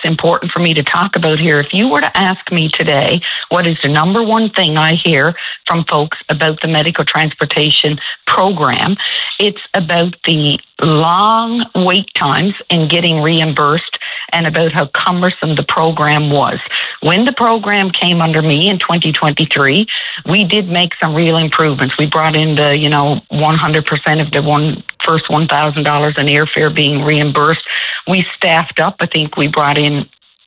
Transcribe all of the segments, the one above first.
that's important for me to talk about here. If you were to ask me today, what is the number one thing I hear from folks about the medical transportation program, it's about the long wait times in getting reimbursed and about how cumbersome the program was. When the program came under me in 2023, we did make some real improvements. We brought in the, 100% of the first $1,000 in airfare being reimbursed. We staffed up. I think we brought in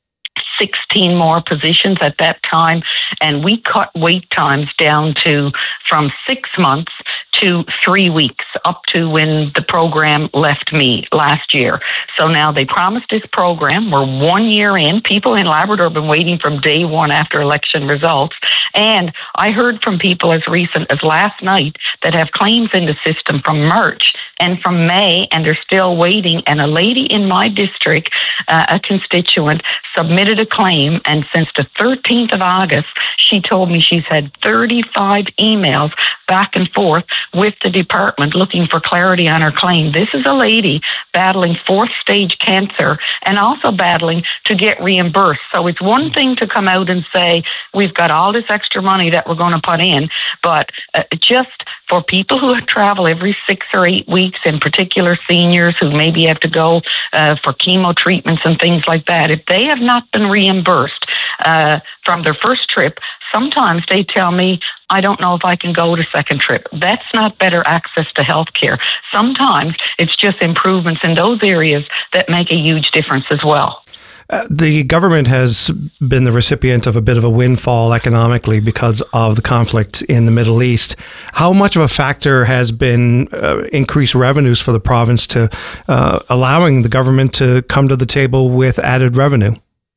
16 more positions at that time, and we cut wait times down to from 6 months to 3 weeks, up to when the program left me last year. So now they promised this program. We're 1 year in. People in Labrador have been waiting from day one after election results. And I heard from people as recent as last night that have claims in the system from March and from May, and they're still waiting. And a lady in my district, a constituent, submitted a claim, and since the 13th of August, she told me she's had 35 emails back and forth with the department looking for clarity on her claim. This is a lady battling 4th stage cancer and also battling to get reimbursed. So it's one thing to come out and say, we've got all this extra money that we're going to put in, but just for people who travel every 6 or 8 weeks, in particular seniors who maybe have to go for chemo treatments and things like that, if they have not been reimbursed from their first trip, sometimes they tell me, I don't know if I can go to second trip. That's not better access to health care. Sometimes it's just improvements in those areas that make a huge difference as well. The government has been the recipient of a bit of a windfall economically because of the conflict in the Middle East. How much of a factor has been increased revenues for the province to allowing the government to come to the table with added revenue?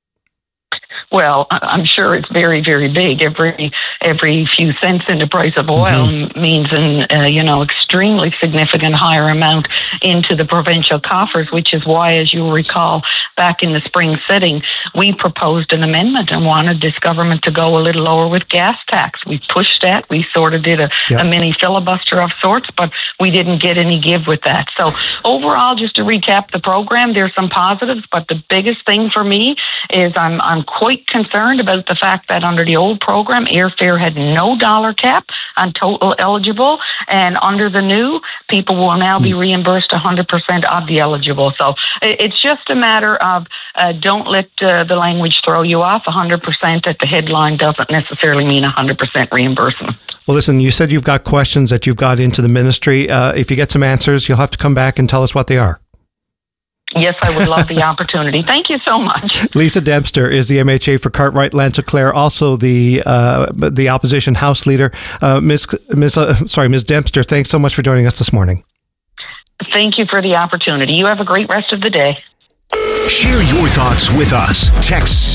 Well, I'm sure it's very, very big. Every few cents in the price of oil means an extremely significant higher amount into the provincial coffers, which is why, as you'll recall, back in the spring sitting, we proposed an amendment and wanted this government to go a little lower with gas tax. We pushed that. We sort of did a mini filibuster of sorts, but we didn't get any give with that. So overall, just to recap the program, there's some positives, but the biggest thing for me is I'm quite concerned about the fact that under the old program, airfare had no dollar cap on total eligible, and under the new, people will now be reimbursed 100% of the eligible. So it's just a matter of don't let the language throw you off. 100% at the headline doesn't necessarily mean 100% reimbursement. Well, listen, you said you've got questions that you've got into the ministry. If you get some answers, you'll have to come back and tell us what they are. Yes, I would love the opportunity. Thank you so much. Lisa Dempster is the MHA for Cartwright Lanza Clare, also the opposition House Leader. Ms. Dempster, thanks so much for joining us this morning. Thank you for the opportunity. You have a great rest of the day. Share your thoughts with us. Text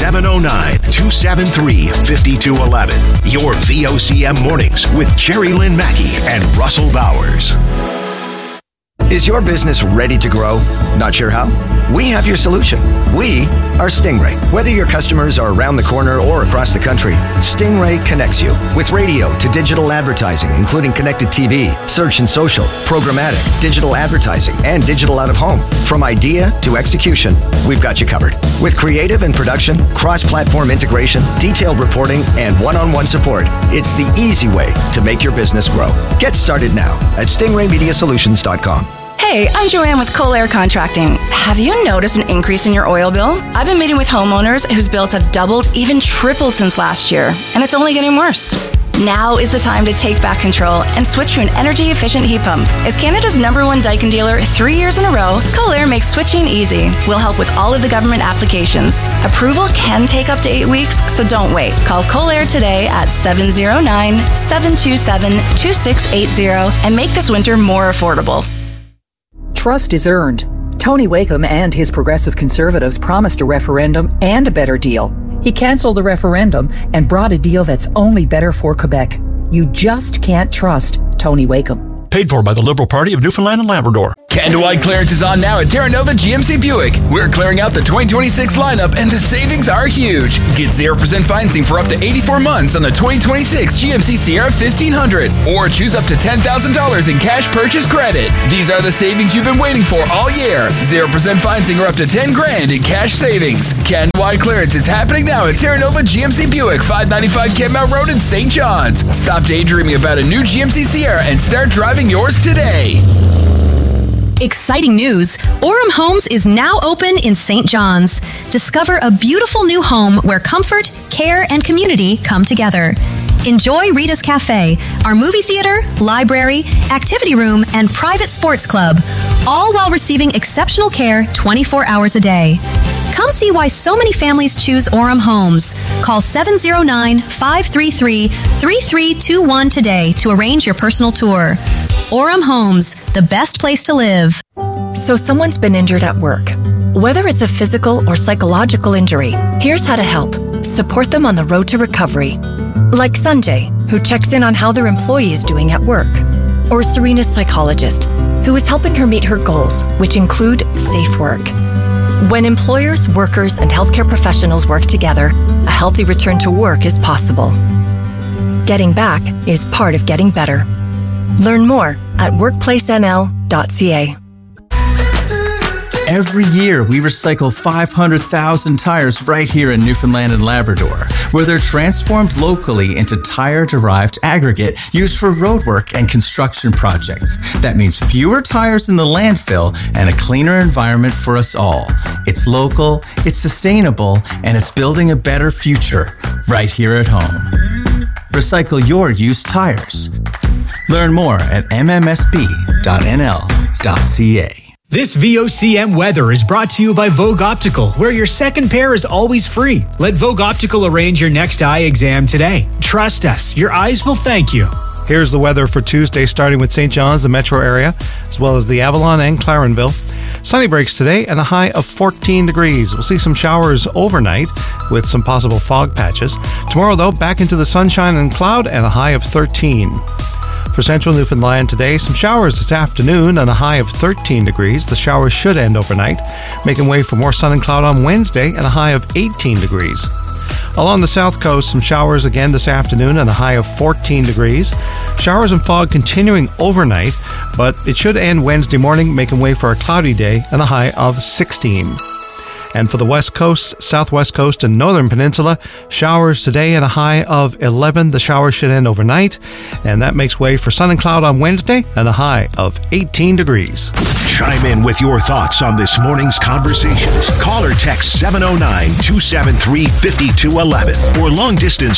709-273-5211. Your VOCM Mornings with Jerry Lynn Mackey and Russell Bowers. Is your business ready to grow? Not sure how? We have your solution. We are Stingray. Whether your customers are around the corner or across the country, Stingray connects you with radio to digital advertising, including connected TV, search and social, programmatic, digital advertising, and digital out of home. From idea to execution, we've got you covered. With creative and production, cross-platform integration, detailed reporting, and one-on-one support, it's the easy way to make your business grow. Get started now at stingraymediasolutions.com. Hey, I'm Joanne with Colair Contracting. Have you noticed an increase in your oil bill? I've been meeting with homeowners whose bills have doubled, even tripled since last year, and it's only getting worse. Now is the time to take back control and switch to an energy-efficient heat pump. As Canada's #1 Daikin dealer 3 years in a row, Colair makes switching easy. We'll help with all of the government applications. Approval can take up to 8 weeks, so don't wait. Call Colair today at 709-727-2680 and make this winter more affordable. Trust is earned. Tony Wakeham and his Progressive Conservatives promised a referendum and a better deal. He cancelled the referendum and brought a deal that's only better for Quebec. You just can't trust Tony Wakeham. Paid for by the Liberal Party of Newfoundland and Labrador. Canada-wide clearance is on now at Terra Nova GMC Buick. We're clearing out the 2026 lineup and the savings are huge. Get 0% financing for up to 84 months on the 2026 GMC Sierra 1500 or choose up to $10,000 in cash purchase credit. These are the savings you've been waiting for all year. 0% financing or up to $10,000 in cash savings. Canada-wide clearance is happening now at Terra Nova GMC Buick, 595 Kenmount Road in St. John's. Stop daydreaming about a new GMC Sierra and start driving yours today. Exciting news! Orem Homes is now open in St. John's. Discover a beautiful new home where comfort, care, and community come together. Enjoy Rita's Cafe, our movie theater, library, activity room, and private sports club, all while receiving exceptional care 24 hours a day. Come see why so many families choose Orem Homes. Call 709-533-3321 today to arrange your personal tour. Orem Homes, the best place to live. So someone's been injured at work. Whether it's a physical or psychological injury, here's how to help. Support them on the road to recovery. Like Sanjay, who checks in on how their employee is doing at work. Or Serena's psychologist, who is helping her meet her goals, which include safe work. When employers, workers, and healthcare professionals work together, a healthy return to work is possible. Getting back is part of getting better. Learn more at workplacenl.ca. Every year, we recycle 500,000 tires right here in Newfoundland and Labrador, where they're transformed locally into tire-derived aggregate used for roadwork and construction projects. That means fewer tires in the landfill and a cleaner environment for us all. It's local, it's sustainable, and it's building a better future right here at home. Recycle your used tires. Learn more at mmsb.nl.ca. This VOCM weather is brought to you by Vogue Optical, where your second pair is always free. Let Vogue Optical arrange your next eye exam today. Trust us, your eyes will thank you. Here's the weather for Tuesday, starting with St. John's, the metro area, as well as the Avalon and Clarenville. Sunny breaks today and a high of 14 degrees. We'll see some showers overnight with some possible fog patches. Tomorrow, though, back into the sunshine and cloud and a high of 13. For central Newfoundland today, some showers this afternoon and a high of 13 degrees. The showers should end overnight, making way for more sun and cloud on Wednesday and a high of 18 degrees. Along the south coast, some showers again this afternoon and a high of 14 degrees. Showers and fog continuing overnight, but it should end Wednesday morning, making way for a cloudy day and a high of 16. And for the west coast, southwest coast, and northern peninsula, showers today and a high of 11. The showers should end overnight, and that makes way for sun and cloud on Wednesday and a high of 18 degrees. Chime in with your thoughts on this morning's conversations. Call or text 709-273-5211 or long distance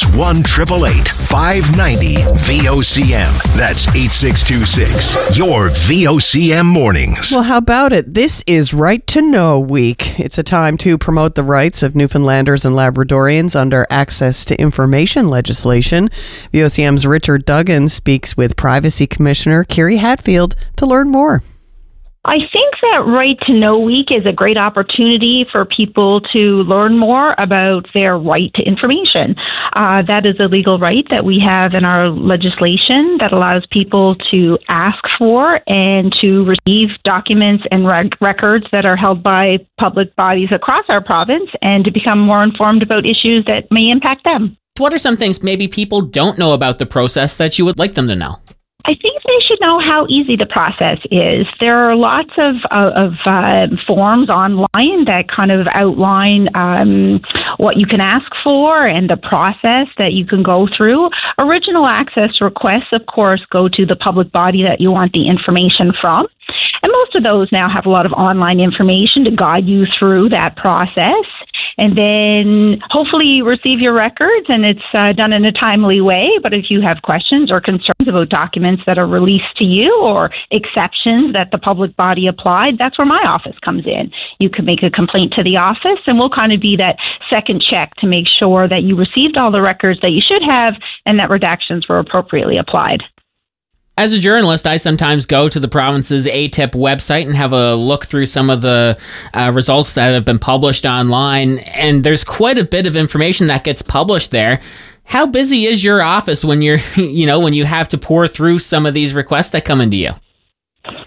1-888-590-VOCM. That's 8626. Your VOCM mornings. Well, how about it? This is Right to Know Week. It's a time to promote the rights of Newfoundlanders and Labradorians under access to information legislation. VOCM's Richard Duggan speaks with Privacy Commissioner Kiri Hatfield to learn more. I think that Right to Know Week is a great opportunity for people to learn more about their right to information. That is a legal right that we have in our legislation that allows people to ask for and to receive documents and records that are held by public bodies across our province and to become more informed about issues that may impact them. What are some things maybe people don't know about the process that you would like them to know? I think they should know how easy the process is. There are lots of forms online that kind of outline what you can ask for and the process that you can go through. Original access requests, of course, go to the public body that you want the information from. And most of those now have a lot of online information to guide you through that process. And then hopefully you receive your records and it's done in a timely way. But if you have questions or concerns about documents that are released to you or exceptions that the public body applied, that's where my office comes in. You can make a complaint to the office and we'll kind of be that second check to make sure that you received all the records that you should have and that redactions were appropriately applied. As a journalist, I sometimes go to the province's ATIP website and have a look through some of the results that have been published online, and there's quite a bit of information that gets published there. How busy is your office when you're, when you have to pour through some of these requests that come into you?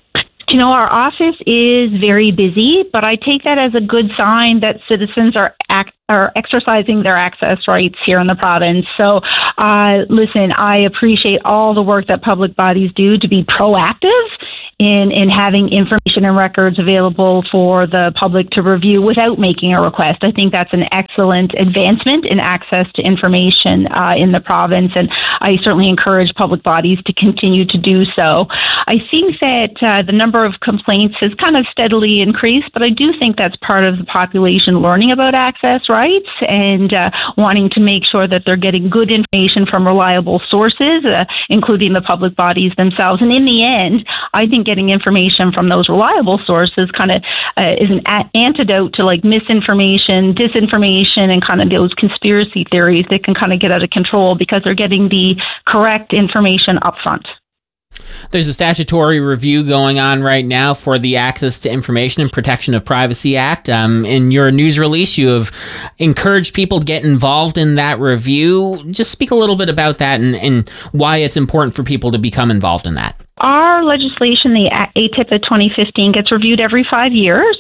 Our office is very busy, but I take that as a good sign that citizens are exercising their access rights here in the province. So, listen, I appreciate all the work that public bodies do to be proactive in having information and records available for the public to review without making a request. I think that's an excellent advancement in access to information in the province, and I certainly encourage public bodies to continue to do so. I think that the number of complaints has kind of steadily increased, but I do think that's part of the population learning about access rights and wanting to make sure that they're getting good information from reliable sources, including the public bodies themselves. And in the end, I think getting information from those reliable sources kind of is an antidote to like misinformation, disinformation, and kind of those conspiracy theories that can kind of get out of control because they're getting the correct information up front. There's a statutory review going on right now for the Access to Information and Protection of Privacy Act. In your news release, you have encouraged people to get involved in that review. Just speak a little bit about that and why it's important for people to become involved in that. Our legislation, the ATIP of 2015, gets reviewed every 5 years.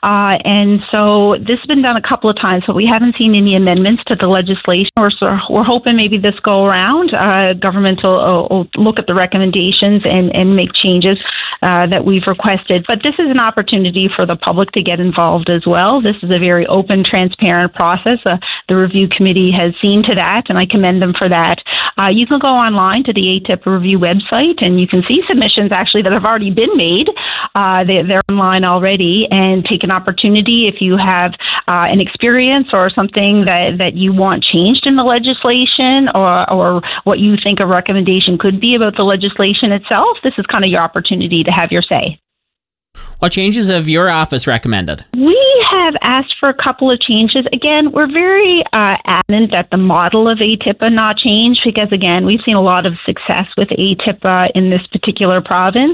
And so this has been done a couple of times, but we haven't seen any amendments to the legislation. We're hoping maybe this go around, government will look at the recommendations and make changes that we've requested. But this is an opportunity for the public to get involved as well. This is a very open, transparent process. The review committee has seen to that, and I commend them for that. You can go online to the ATIP review website, and you can see submissions actually that have already been made. They're online already, and take an opportunity if you have an experience or something that you want changed in the legislation or what you think a recommendation could be about the legislation itself. This is kind of your opportunity to have your say. What changes have your office recommended? We have asked for a couple of changes. Again, we're very adamant that the model of ATIPA not change because, again, we've seen a lot of success with ATIPA in this particular province.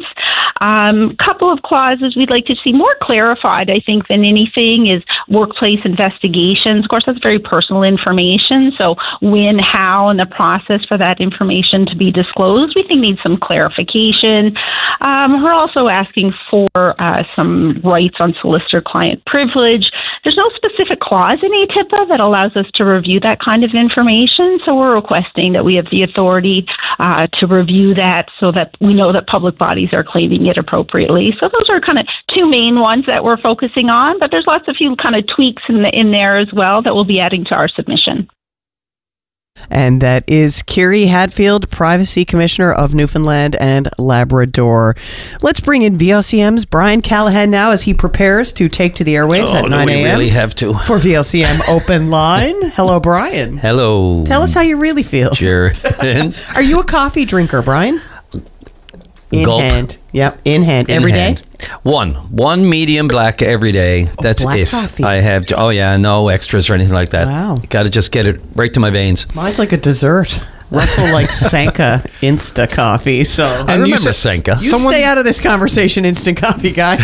Couple of clauses we'd like to see more clarified, I think, than anything is workplace investigations. Of course, that's very personal information. So when, how, and the process for that information to be disclosed, we think needs some clarification. We're also asking for some rights on solicitor-client privilege. There's no specific clause in ATIPA that allows us to review that kind of information, so we're requesting that we have the authority to review that so that we know that public bodies are claiming it appropriately. So those are kind of two main ones that we're focusing on, but there's lots of few kind of tweaks in there as well that we'll be adding to our submission. And that is Kiri Hadfield, Privacy Commissioner of Newfoundland and Labrador. Let's bring in VOCM's Brian Callahan now as he prepares to take to the airwaves at 9 a.m. We really have to. For VOCM Open Line. Hello, Brian. Hello. Tell us how you really feel. Sure. Are you a coffee drinker, Brian? In Gulp. hand. Yep, in hand. In Every hand. day? One medium black every day. That's black it. coffee. I have, no extras or anything like that. Wow. Got to just get it right to my veins. Mine's like a dessert. Russell likes Sanka Insta Coffee. So I remember Sanka. You stay out of this conversation, instant coffee guy.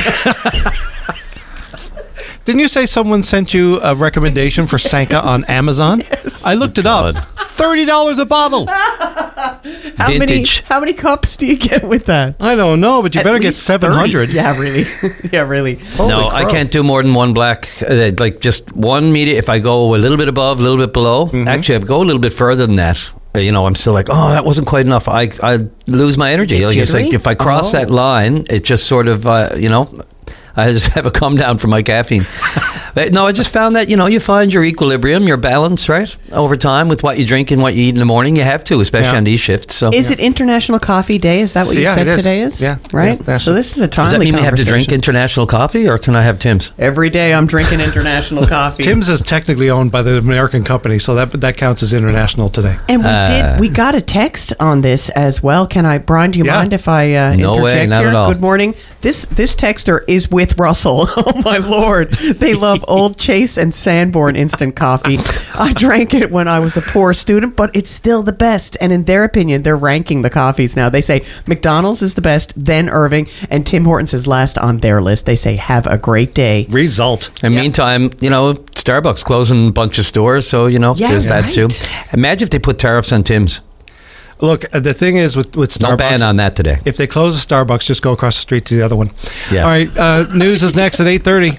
Didn't you say someone sent you a recommendation for Sanka on Amazon? Yes. I looked it up. $30 a bottle. Vintage. How many cups do you get with that? I don't know, but you better get 700. 30. Yeah, really. Yeah, really. No, I can't do more than one black. Like just one medium. If I go a little bit above, a little bit below. Actually, I go a little bit further than that. I'm still like, that wasn't quite enough. I lose my energy. It's like if I cross that line, it just sort of, I just have a come down from my caffeine. No, I just found that, you find your equilibrium, your balance, right? Over time with what you drink and what you eat in the morning. You have to, especially on these shifts. So Is it International Coffee Day? Is that what you said today is? Yeah. Right? Yes, so this is a timely does that mean we have to conversation. drink international coffee or can I have Tim's? Every day I'm drinking international coffee. Tim's is technically owned by the American company, so that counts as international today. And we got a text on this as well. Brian, do you mind if I No interject way, not here? at all. Good morning. This texter is with Russell. Oh my Lord. They love Old Chase and Sanborn instant coffee. I drank it when I was a poor student, but it's still the best. And in their opinion, they're ranking the coffees now. They say McDonald's is the best, then Irving, and Tim Hortons is last on their list. They say, have a great day. Result. In the meantime, Starbucks closing a bunch of stores, so, there's that too. Imagine if they put tariffs on Tim's. Look, the thing is with Starbucks... No ban on that today. If they close the Starbucks, just go across the street to the other one. Yeah. All right, news is next at 8:30.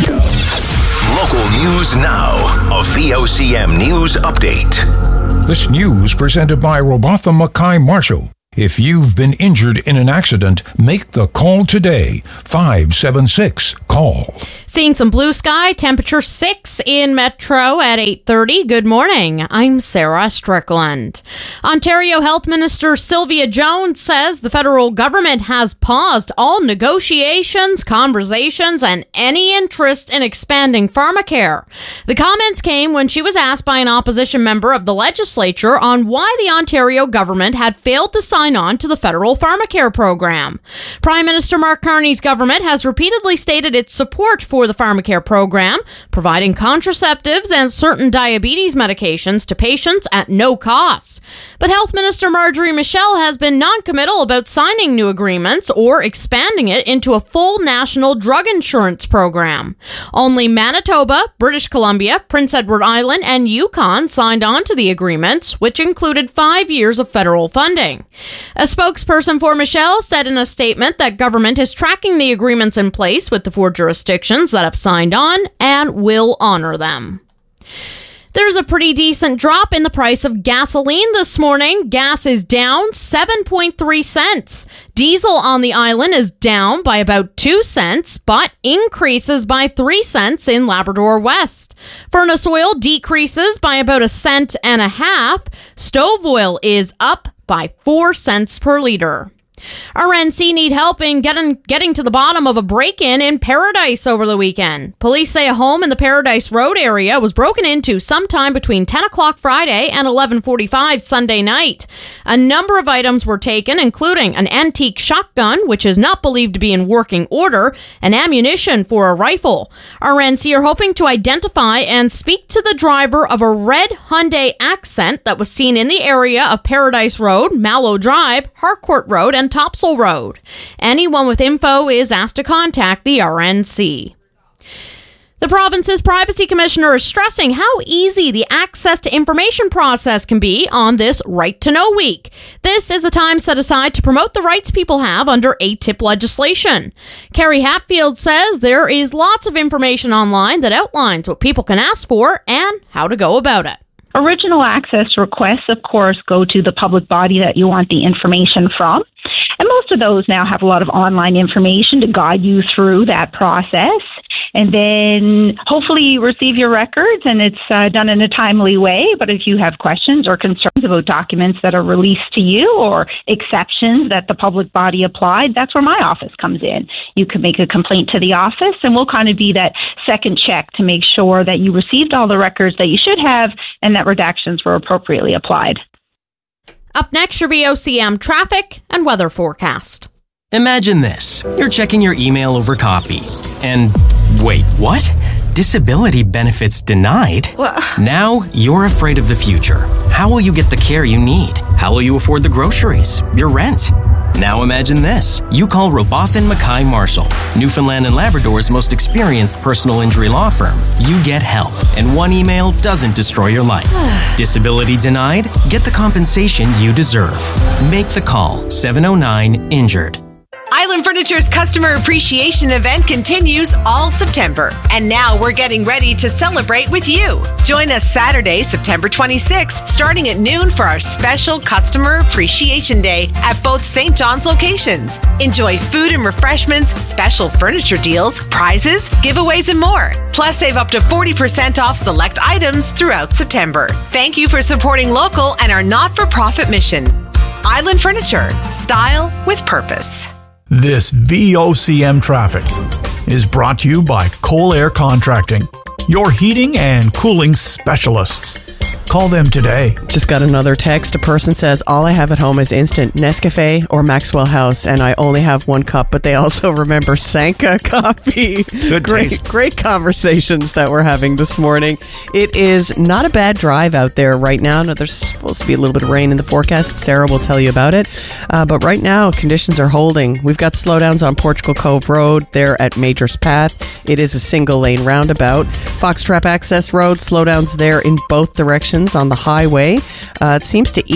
Local news now. A VOCM news update. This news presented by Robatha Mackay Marshall. If you've been injured in an accident, make the call today. 576-CALL. Seeing some blue sky, temperature 6 in Metro at 8:30. Good morning. I'm Sarah Strickland. Ontario Health Minister Sylvia Jones says the federal government has paused all negotiations, conversations, and any interest in expanding pharmacare. The comments came when she was asked by an opposition member of the legislature on why the Ontario government had failed to sign on to the federal pharmacare program. Prime Minister Mark Carney's government has repeatedly stated its support for the pharmacare program, providing contraceptives and certain diabetes medications to patients at no cost. But Health Minister Marjorie Michel has been non-committal about signing new agreements or expanding it into a full national drug insurance program. Only Manitoba, British Columbia, Prince Edward Island, and Yukon signed on to the agreements, which included 5 years of federal funding. A spokesperson for Michelle said in a statement that government is tracking the agreements in place with the 4 jurisdictions that have signed on and will honor them. There's a pretty decent drop in the price of gasoline this morning. Gas is down 7.3 cents. Diesel on the island is down by about 2 cents, but increases by 3 cents in Labrador West. Furnace oil decreases by about 1.5 cents. Stove oil is up by 4 cents per liter. RNC need help in getting to the bottom of a break-in in Paradise over the weekend. Police say a home in the Paradise Road area was broken into sometime between 10 o'clock Friday and 11:45 Sunday night. A number of items were taken, including an antique shotgun, which is not believed to be in working order, and ammunition for a rifle. RNC are hoping to identify and speak to the driver of a red Hyundai Accent that was seen in the area of Paradise Road, Mallow Drive, Harcourt Road, and Topsail Road. Anyone with info is asked to contact the RNC. The province's privacy commissioner is stressing how easy the access to information process can be on this Right to Know Week. This is a time set aside to promote the rights people have under ATIP legislation. Carrie Hatfield says there is lots of information online that outlines what people can ask for and how to go about it. Original access requests, of course, go to the public body that you want the information from. And most of those now have a lot of online information to guide you through that process. And then hopefully you receive your records and it's done in a timely way. But if you have questions or concerns about documents that are released to you or exceptions that the public body applied, that's where my office comes in. You can make a complaint to the office and we'll kind of be that second check to make sure that you received all the records that you should have and that redactions were appropriately applied. Up next, your VOCM traffic and weather forecast. Imagine this. You're checking your email over coffee. And wait, what? Disability benefits denied? Now you're afraid of the future. How will you get the care you need? How will you afford the groceries? Your rent? Now imagine this. You call Robatha Mackay Marshall, Newfoundland and Labrador's most experienced personal injury law firm. You get help, and one email doesn't destroy your life. Disability denied? Get the compensation you deserve. Make the call. 709-INJURED. Island Furniture's Customer Appreciation Event continues all September. And now we're getting ready to celebrate with you. Join us Saturday, September 26th, starting at noon for our special Customer Appreciation Day at both St. John's locations. Enjoy food and refreshments, special furniture deals, prizes, giveaways, and more. Plus, save up to 40% off select items throughout September. Thank you for supporting local and our not-for-profit mission. Island Furniture. Style with purpose. This VOCM traffic is brought to you by Cole Air Contracting, your heating and cooling specialists. Call them today. Just got another text. A person says, all I have at home is instant Nescafe or Maxwell House, and I only have one cup, but they also remember Sanka coffee. Good taste. Great conversations that we're having this morning. It is not a bad drive out there right now. No, there's supposed to be a little bit of rain in the forecast. Sarah will tell you about it. But right now, conditions are holding. We've got slowdowns on Portugal Cove Road there at Majors Path. It is a single lane roundabout. Foxtrap Access Road, slowdowns there in both directions conditions on the highway. It seems to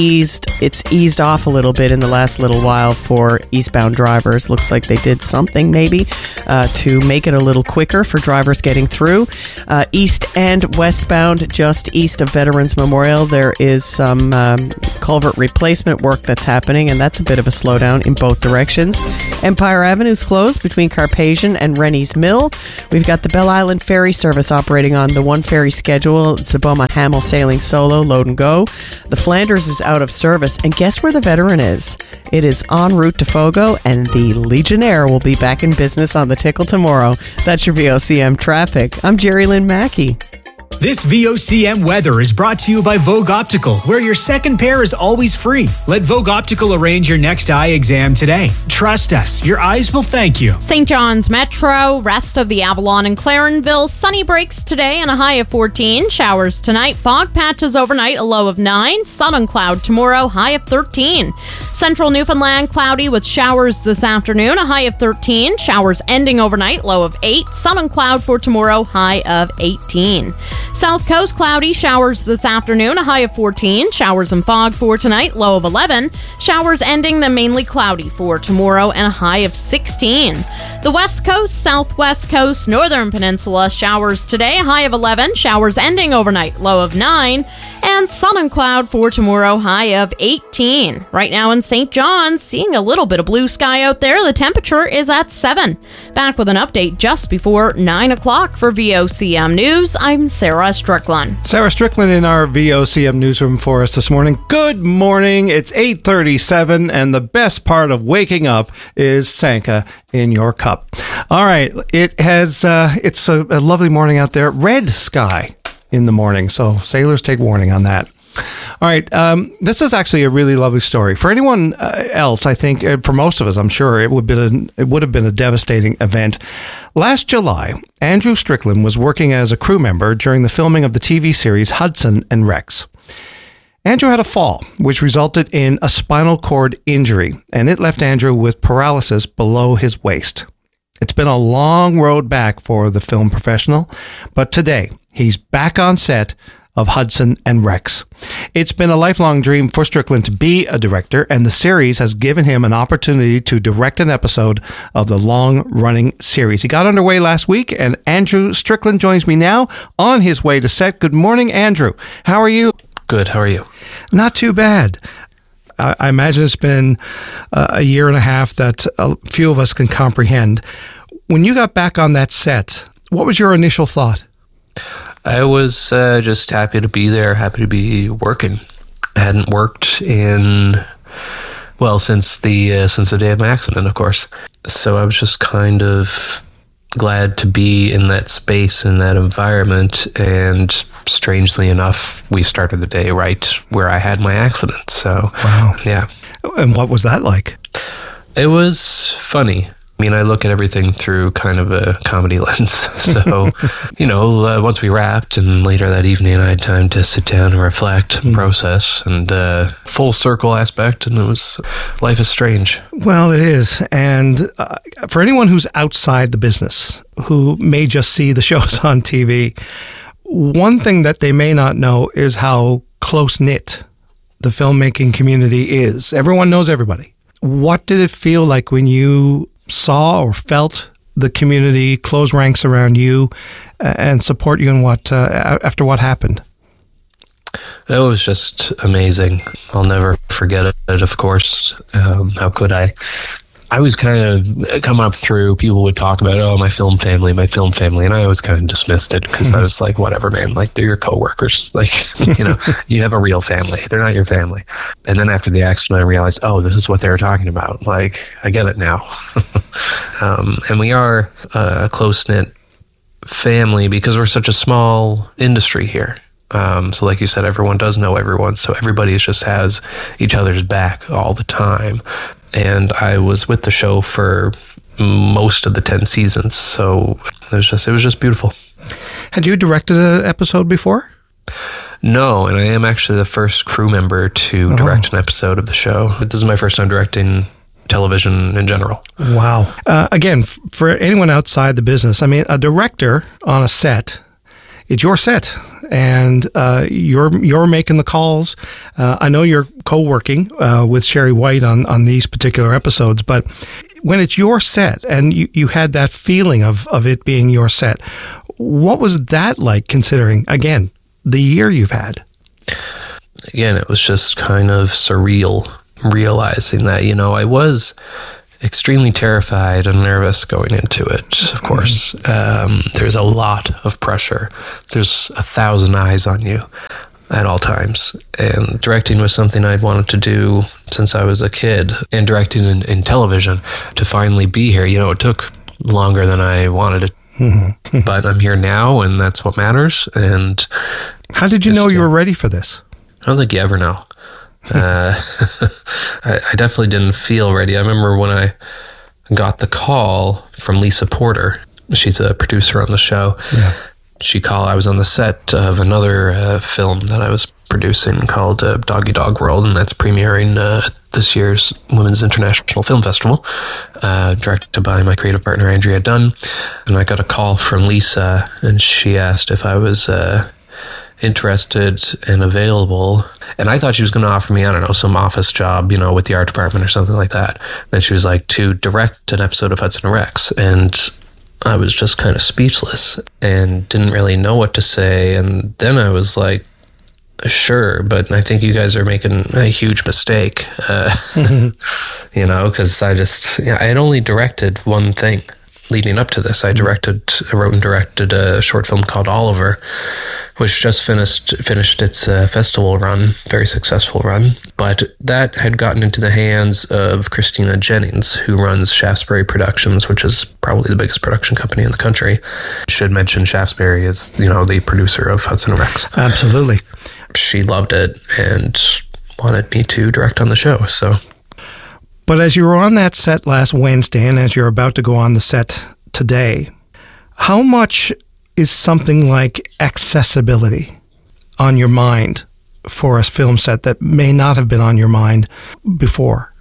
eased off a little bit in the last little while for eastbound drivers. Looks like they did something maybe to make it a little quicker for drivers getting through. East and westbound, just east of Veterans Memorial, there is some culvert replacement work that's happening, and that's a bit of a slowdown in both directions. Empire Avenue's closed between Carpathian and Rennie's Mill. We've got the Belle Island Ferry service operating on the one ferry schedule. It's the Beaumont Hamel Sailing Solo, load and go. The Flanders is out of service, and guess where the Veteran is? It is en route to Fogo, and the Legionnaire will be back in business on the Tickle tomorrow. That's your VOCM traffic. I'm Jerry Lynn Mackey. This VOCM weather is brought to you by Vogue Optical, where your second pair is always free. Let Vogue Optical arrange your next eye exam today. Trust us, your eyes will thank you. St. John's Metro, rest of the Avalon and Clarenville, sunny breaks today and a high of 14. Showers tonight, fog patches overnight, a low of 9. Sun and cloud tomorrow, high of 13. Central Newfoundland, cloudy with showers this afternoon, a high of 13. Showers ending overnight, low of 8. Sun and cloud for tomorrow, high of 18. South Coast, cloudy, showers this afternoon, a high of 14. Showers and fog for tonight, low of 11. Showers ending, then mainly cloudy for tomorrow, and a high of 16. The West Coast, Southwest Coast, Northern Peninsula, showers today, a high of 11. Showers ending overnight, low of 9. And sun and cloud for tomorrow, high of 18. Right now in St. John's, seeing a little bit of blue sky out there. The temperature is at 7. Back with an update just before 9 o'clock for VOCM News. I'm Sarah Strickland. Sarah Strickland in our VOCM newsroom for us this morning. Good morning. It's 8:37, and the best part of waking up is Sanka in your cup. All right. It's a lovely morning out there. Red sky in the morning, so sailors take warning on that. All right, this is actually a really lovely story. For anyone else, I think, for most of us, I'm sure, it would have been a devastating event. Last July, Andrew Strickland was working as a crew member during the filming of the TV series Hudson and Rex. Andrew had a fall, which resulted in a spinal cord injury, and it left Andrew with paralysis below his waist. It's been a long road back for the film professional, but today he's back on set of Hudson and Rex. It's been a lifelong dream for Strickland to be a director, and the series has given him an opportunity to direct an episode of the long-running series. He got underway last week, and Andrew Strickland joins me now on his way to set. Good morning, Andrew. How are you? Good. How are you? Not too bad. I imagine it's been a year and a half that a few of us can comprehend. When you got back on that set, what was your initial thought? I was just happy to be there, happy to be working. I hadn't worked since the day of my accident, of course. So I was just kind of glad to be in that space, in that environment, and strangely enough, we started the day right where I had my accident. So, wow. Yeah. And what was that like? It was funny. I mean, I look at everything through kind of a comedy lens. So, once we wrapped and later that evening, I had time to sit down and reflect and process, and full circle aspect, and life is strange. Well, it is. And for anyone who's outside the business, who may just see the shows on TV, one thing that they may not know is how close-knit the filmmaking community is. Everyone knows everybody. What did it feel like when you saw or felt the community close ranks around you and support you in after what happened? It was just amazing. I'll never forget it, of course. How could I? I was kind of coming up through, people would talk about, my film family, and I always kind of dismissed it because I was like, whatever, man, like, they're your coworkers. Like, you have a real family. They're not your family. And then after the accident, I realized, this is what they were talking about. Like, I get it now. And we are a close-knit family because we're such a small industry here. So like you said, everyone does know everyone. So everybody just has each other's back all the time. And I was with the show for most of the 10 seasons. So it was just beautiful. Had you directed an episode before? No, and I am actually the first crew member to direct an episode of the show. This is my first time directing television in general. Wow. Again, for anyone outside the business, I mean, a director on a set it's your set, and you're making the calls. I know you're co-working with Sherry White on these particular episodes, but when it's your set and you had that feeling of it being your set, what was that like, considering, again, the year you've had? Again, it was just kind of surreal realizing that, I was extremely terrified and nervous going into it, of course. There's a lot of pressure. There's 1,000 eyes on you at all times. And directing was something I'd wanted to do since I was a kid. And directing in television, to finally be here, it took longer than I wanted it. Mm-hmm. But I'm here now, and that's what matters. And how did you know you were ready for this? I don't think you ever know. I definitely didn't feel ready. I remember when I got the call from Lisa Porter. She's a producer on the show. Yeah. She called. I was on the set of another film that I was producing called Doggy Dog World, and that's premiering this year's Women's International Film Festival, directed by my creative partner Andrea Dunn. And I got a call from Lisa, and she asked if I was interested and available, and I thought she was going to offer me, some office job, with the art department or something like that. Then she was like, to direct an episode of Hudson and Rex, and I was just kind of speechless and didn't really know what to say. And then I was like, sure, but I think you guys are making a huge mistake, because I had only directed one thing leading up to this. I wrote and directed a short film called Oliver, which just finished its festival run, very successful run. But that had gotten into the hands of Christina Jennings, who runs Shaftesbury Productions, which is probably the biggest production company in the country. Should mention Shaftesbury is, the producer of Hudson and Rex. Absolutely. She loved it and wanted me to direct on the show, so... But as you were on that set last Wednesday, and as you're about to go on the set today, how much is something like accessibility on your mind for a film set that may not have been on your mind before?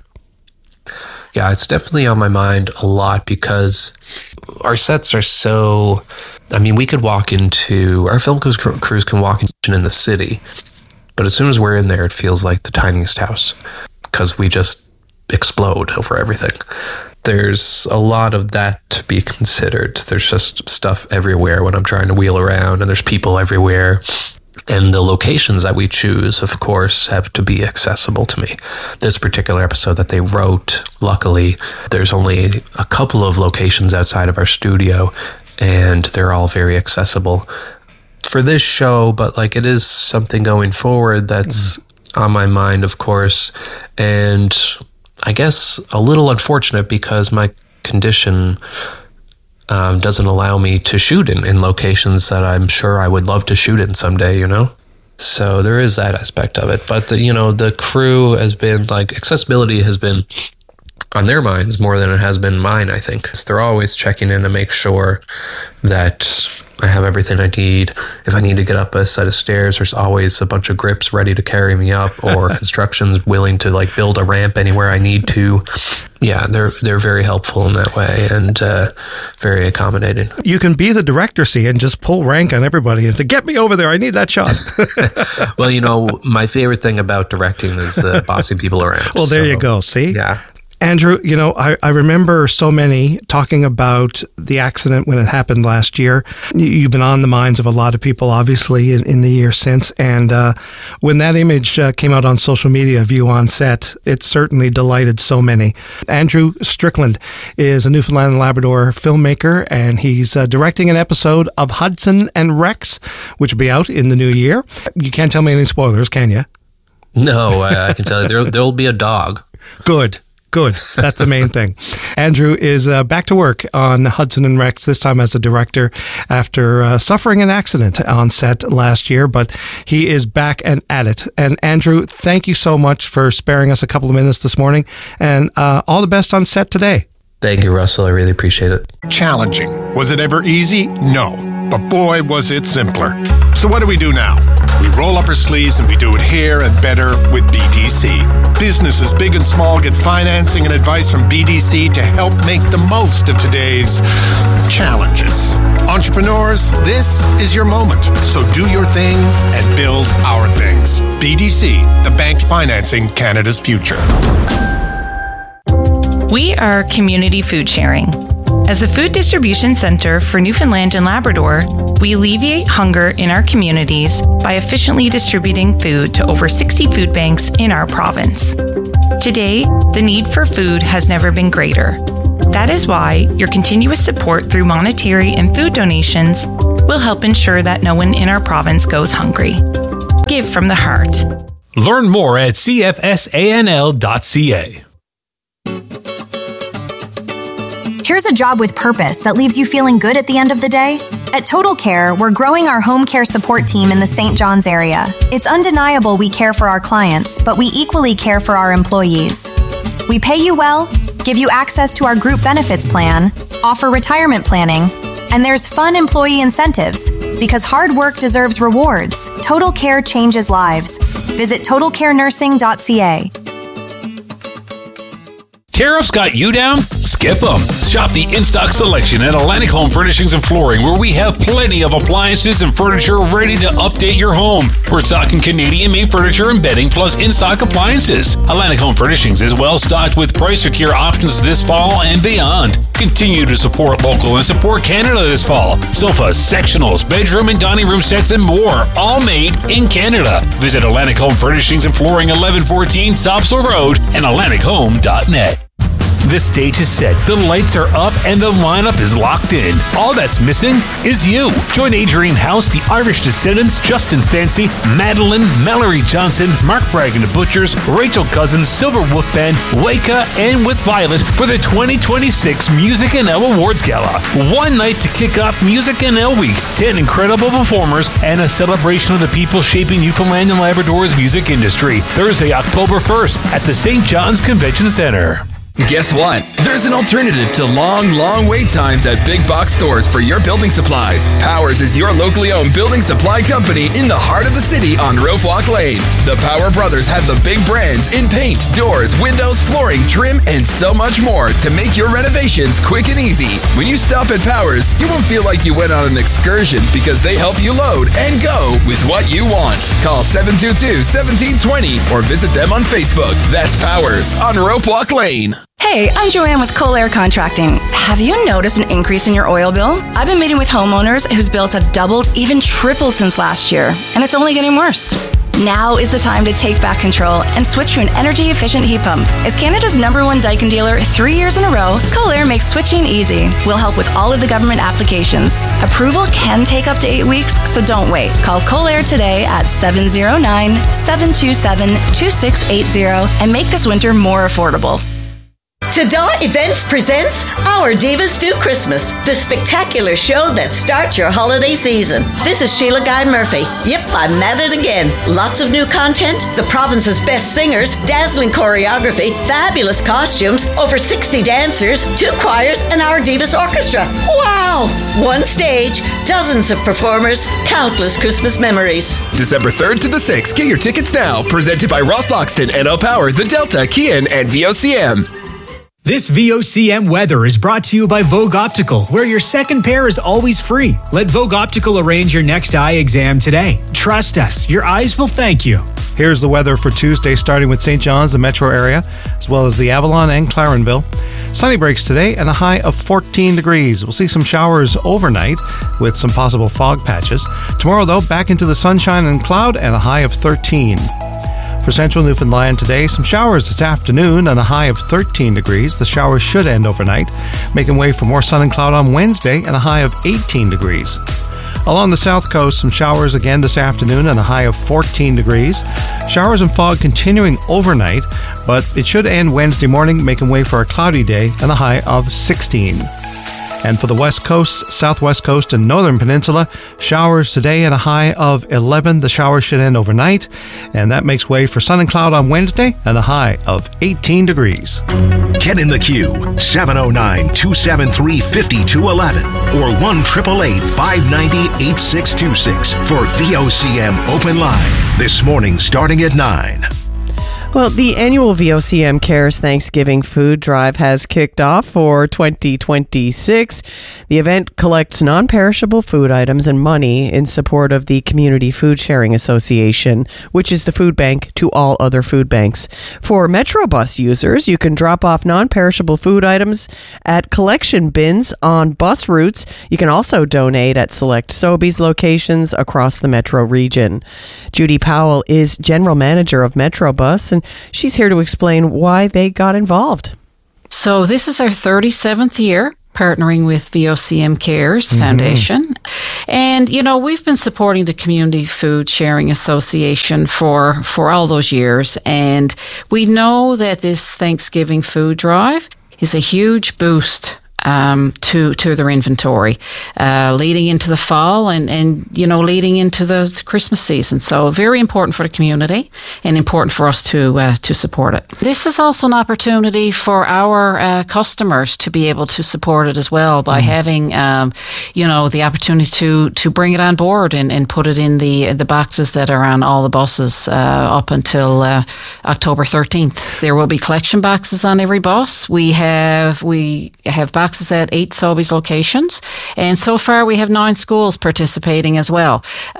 Yeah, it's definitely on my mind a lot, because our sets are so... we could walk into... Our film crews can walk in the city, but as soon as we're in there, it feels like the tiniest house, because we just explode over everything. There's a lot of that to be considered. There's just stuff everywhere when I'm trying to wheel around, and there's people everywhere. And the locations that we choose, of course, have to be accessible to me. This particular episode that they wrote, luckily, there's only a couple of locations outside of our studio, and they're all very accessible for this show. But it is something going forward that's on my mind, of course. And I guess a little unfortunate, because my condition doesn't allow me to shoot in locations that I'm sure I would love to shoot in someday, So there is that aspect of it. But the crew has been accessibility has been on their minds more than it has been mine, I think. They're always checking in to make sure that I have everything I need. If I need to get up a set of stairs, there's always a bunch of grips ready to carry me up, or construction's willing to build a ramp anywhere I need to. Yeah, they're very helpful in that way, and very accommodating. You can be the director, and just pull rank on everybody and say, get me over there, I need that shot. Well, my favorite thing about directing is bossing people around. Well, there you go, see? Yeah. Andrew, I remember so many talking about the accident when it happened last year. You've been on the minds of a lot of people, obviously, in the year since. And when that image came out on social media of you on set, it certainly delighted so many. Andrew Strickland is a Newfoundland and Labrador filmmaker, and he's directing an episode of Hudson and Rex, which will be out in the new year. You can't tell me any spoilers, can you? No, I can tell you there'll be a dog. Good. That's the main thing. Andrew is back to work on Hudson and Rex, this time as a director after suffering an accident on set last year, but he is back and at it. And Andrew, thank you so much for sparing us a couple of minutes this morning, and all the best on set today. Thank you, Russell. I really appreciate it. Challenging. Was it ever easy? No. But boy, was it simpler. So what do we do now? We roll up our sleeves and we do it here and better with BDC. Businesses big and small get financing and advice from BDC to help make the most of today's challenges. Entrepreneurs, this is your moment. So do your thing and build our things. BDC, the bank financing Canada's future. We are Community Food Sharing. As a food distribution center for Newfoundland and Labrador, we alleviate hunger in our communities by efficiently distributing food to over 60 food banks in our province. Today, the need for food has never been greater. That is why your continuous support through monetary and food donations will help ensure that no one in our province goes hungry. Give from the heart. Learn more at cfsanl.ca. Here's a job with purpose that leaves you feeling good at the end of the day. At Total Care, we're growing our home care support team in the St. John's area. It's undeniable we care for our clients, but we equally care for our employees. We pay you well, give you access to our group benefits plan, offer retirement planning, and there's fun employee incentives. Because hard work deserves rewards, Total Care changes lives. Visit totalcarenursing.ca. Tariffs got you down? Skip them. Shop the in-stock selection at Atlantic Home Furnishings and Flooring, where we have plenty of appliances and furniture ready to update your home. We're stocking Canadian-made furniture and bedding, plus in-stock appliances. Atlantic Home Furnishings is well-stocked with price-secure options this fall and beyond. Continue to support local and support Canada this fall. Sofas, sectionals, bedroom and dining room sets, and more, all made in Canada. Visit Atlantic Home Furnishings and Flooring, 1114 Sopswell Road, and AtlanticHome.net. The stage is set, the lights are up, and the lineup is locked in. All that's missing is you. Join Adrian House, the Irish Descendants, Justin Fancy, Madeline, Mallory Johnson, Mark Bragg and the Butchers, Rachel Cousins, Silver Wolf Band, Waka, and With Violet for the 2026 Music NL Awards Gala. One night to kick off Music NL Week, 10 incredible performers, and a celebration of the people shaping Newfoundland and Labrador's music industry. Thursday, October 1st at the St. John's Convention Center. Guess what? There's an alternative to long wait times at big box stores for your building supplies. Powers is your locally owned building supply company in the heart of the city on Rope Walk Lane. The Power Brothers have the big brands in paint, doors, windows, flooring, trim, and so much more to make your renovations quick and easy. When you stop at Powers, you won't feel like you went on an excursion because they help you load and go with what you want. Call 722-1720 or visit them on Facebook. That's Powers on Rope Walk Lane. Hey, I'm Joanne with Colair Contracting. Have you noticed an increase in your oil bill? I've been meeting with homeowners whose bills have doubled, even tripled since last year, and it's only getting worse. Now is the time to take back control and switch to an energy-efficient heat pump. As Canada's #1 Daikin dealer 3 years in a row, Colair makes switching easy. We'll help with all of the government applications. Approval can take up to 8 weeks, so don't wait. Call Colair today at 709-727-2680 and make this winter more affordable. Tada Events presents Our Divas Do Christmas, the spectacular show that starts your holiday season. This is Sheila Guy Murphy. Yep, I'm at it again. Lots of new content, the province's best singers, dazzling choreography, fabulous costumes, over 60 dancers, 2 choirs, and Our Divas Orchestra. Wow! 1 stage, dozens of performers, countless Christmas memories. December 3rd to the 6th. Get your tickets now. Presented by Roth Loxton, NL Power, The Delta, Kian, and VOCM. This VOCM weather is brought to you by Vogue Optical, where your second pair is always free. Let Vogue Optical arrange your next eye exam today. Trust us, your eyes will thank you. Here's the weather for Tuesday, starting with St. John's, the metro area, as well as the Avalon and Clarenville. Sunny breaks today and a high of 14 degrees. We'll see some showers overnight with some possible fog patches. Tomorrow, though, back into the sunshine and cloud and a high of 13. For central Newfoundland today, some showers this afternoon and a high of 13 degrees. The showers should end overnight, making way for more sun and cloud on Wednesday and a high of 18 degrees. Along the south coast, some showers again this afternoon and a high of 14 degrees. Showers and fog continuing overnight, but it should end Wednesday morning, making way for a cloudy day and a high of 16. And for the west coast, southwest coast, and northern peninsula, showers today and a high of 11. The showers should end overnight, and that makes way for sun and cloud on Wednesday and a high of 18 degrees. Get in the queue, 709-273-5211 or 1-888-590-8626 for VOCM Open Line. This morning starting at 9. Well, the annual VOCM Cares Thanksgiving Food Drive has kicked off for 2026. The event collects non-perishable food items and money in support of the Community Food Sharing Association, which is the food bank to all other food banks. For Metrobus users, you can drop off non-perishable food items at collection bins on bus routes. You can also donate at select Sobeys locations across the Metro region. Judy Powell is General Manager of Metrobus, and she's here to explain why they got involved. So this is our 37th year partnering with VOCM Cares Foundation. And, you know, we've been supporting the Community Food Sharing Association for all those years. And we know that this Thanksgiving food drive is a huge boost to their inventory, leading into the fall and you know, leading into the Christmas season. So very important for the community and important for us to support it. This is also an opportunity for our customers to be able to support it as well by having, you know, the opportunity to bring it on board and put it in the boxes that are on all the buses up until October 13th. There will be collection boxes on every bus. We have boxes at 8 Sobeys locations, and so far we have 9 schools participating as well.